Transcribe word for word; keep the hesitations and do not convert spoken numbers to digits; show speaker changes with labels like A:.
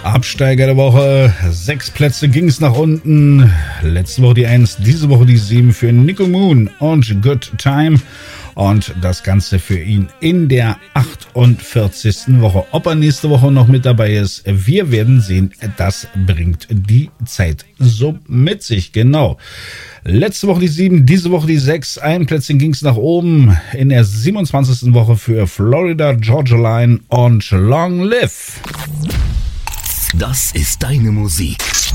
A: Absteiger der Woche. Sechs Plätze ging es nach unten. Letzte Woche die eins, diese Woche die sieben für Nico Moon und Good Time. Und das Ganze für ihn in der achtundvierzigsten Woche. Ob er nächste Woche noch mit dabei ist, wir werden sehen. Das bringt die Zeit so mit sich. Genau. Letzte Woche die sieben, diese Woche die sechs. Ein Plätzchen ging es nach oben in der siebenundzwanzigsten Woche für Florida Georgia Line und Long Live.
B: Das ist deine Musik.